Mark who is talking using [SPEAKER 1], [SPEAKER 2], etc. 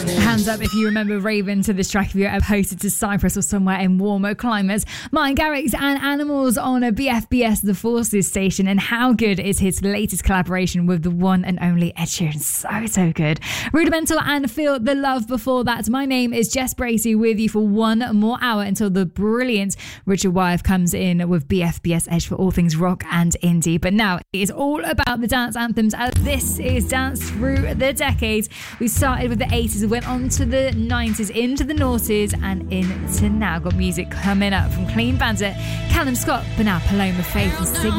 [SPEAKER 1] Hands up if you remember raving to this track if you're ever posted to Cyprus or somewhere in warmer climates. Martin Garrix and Animals on a BFBS The Forces station, and how good is his latest collaboration with the one and only Ed Sheeran? So good. Rudimental and Feel the Love before that. My name is Jess Bracey with you for one more hour until the brilliant Richard Wyeth comes in with BFBS Edge for all things rock and indie. But now it is all about the dance anthems, as this is Dance Through the Decades. We started with the 80s, went on to the 90s, into the noughties, and into now. Got music coming up from Clean Bandit, Callum Scott, but now Paloma Faith and Signal.